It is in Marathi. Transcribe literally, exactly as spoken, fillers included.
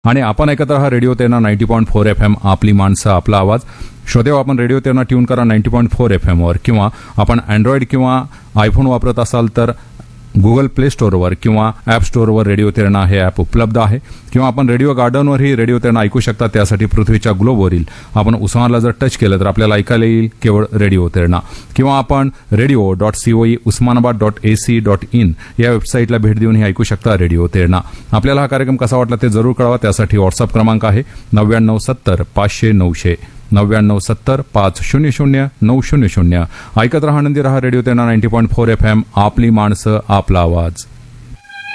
आणि आपण ऐकत राहा radio Terna ninety point four F M आपली माणसं आपला आवाज. श्रोतेहो, आपण रेडिओ तेरणा ट्यून करा नाईन्टी पॉईंट फोर एफ एमवर किंवा आपण अँड्रॉइड किंवा आयफोन वापरत असाल तर गुगल प्ले स्टोअरवर किंवा ॲप स्टोअरवर रेडिओ तेरणा हे ॲप उपलब्ध आहे किंवा आपण रेडिओ गार्डनवरही रेडिओ तेरणा ऐकू शकता. त्यासाठी पृथ्वीच्या ग्लोबवरील आपण उस्मानला जर टच केलं तर आपल्याला ऐकायला येईल केवळ रेडिओ तेरणा. किंवा आपण radio dot COE Osmanabad dot AC dot in या वेबसाईटला भेट देऊनही ऐकू शकता रेडिओ तेरणा. आपल्याला हा कार्यक्रम कसा वाटला ते जरूर कळवा. त्यासाठी व्हॉट्सअप क्रमांक आहे नव्याण्णव सत्तर पाचशे नऊशे नव्याण्णव सत्तर पाच शून्य शून्य नऊ शून्य शून्य. ऐकत रहा, आनंदी रहा. Radio Terna ninety point four F M आपली माणसं आपला आवाज.